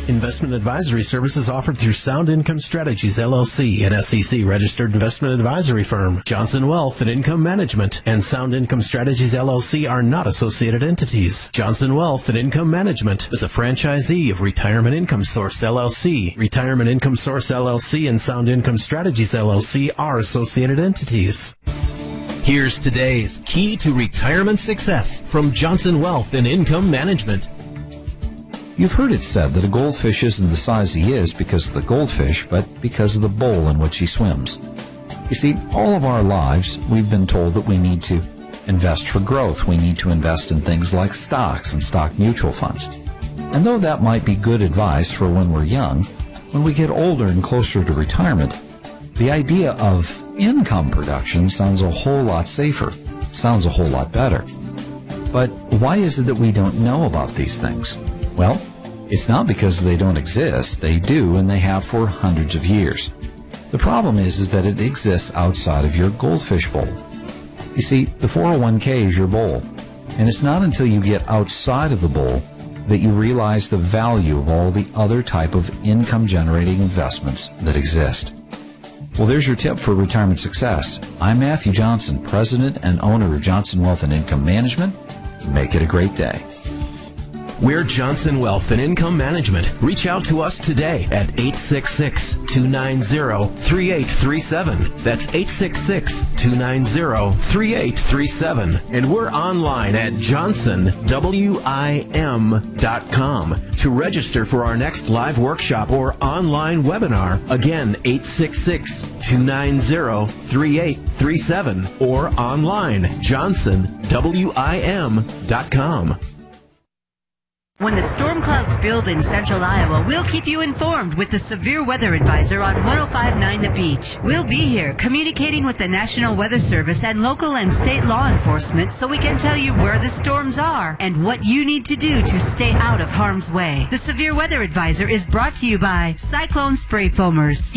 Investment advisory services offered through Sound Income Strategies, LLC, an SEC-registered investment advisory firm. Johnson Wealth and Income Management and Sound Income Strategies, LLC are not associated entities. Johnson Wealth and Income Management is a franchisee of Retirement Income Source, LLC. Retirement Income Source, LLC and Sound Income Strategies, LLC are associated entities. Here's today's Key to Retirement Success from Johnson Wealth and Income Management. You've heard it said that a goldfish isn't the size he is because of the goldfish, but because of the bowl in which he swims. You see, all of our lives, we've been told that we need to invest for growth. We need to invest in things like stocks and stock mutual funds. And though that might be good advice for when we're young, when we get older and closer to retirement, the idea of income production sounds a whole lot safer, sounds a whole lot better. But why is it that we don't know about these things? Well, it's not because they don't exist. They do, and they have for hundreds of years. The problem is that it exists outside of your goldfish bowl. You see, the 401k is your bowl, and it's not until you get outside of the bowl that you realize the value of all the other type of income-generating investments that exist. Well, there's your tip for retirement success. I'm Matthew Johnson, President and owner of Johnson Wealth and Income Management. Make it a great day. We're Johnson Wealth and Income Management. Reach out to us today at 866-290-3837. That's 866-290-3837. And we're online at johnsonwim.com to register for our next live workshop or online webinar. Again, 866-290-3837 or online, johnsonwim.com. When the storm clouds build in central Iowa, we'll keep you informed with the Severe Weather Advisor on 105.9 The Beach. We'll be here communicating with the National Weather Service and local and state law enforcement so we can tell you where the storms are and what you need to do to stay out of harm's way. The Severe Weather Advisor is brought to you by Cyclone Spray Foamers.